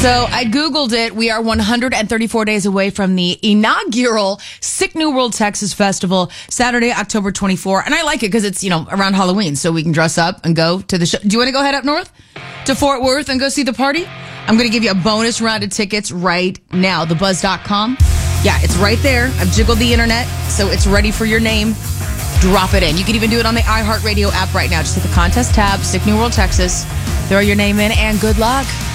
So I Googled it. We are 134 days away from the inaugural Sick New World Texas Festival, Saturday, October 24. And I like it because it's, around Halloween, so we can dress up and go to the show. Do you want to go head up north to Fort Worth and go see the party? I'm going to give you a bonus round of tickets right now. Thebuzz.com. Yeah, it's right there. I've jiggled the internet, so it's ready for your name. Drop it in. You can even do it on the iHeartRadio app right now. Just hit the contest tab, Sick New World Texas. Throw your name in, and good luck.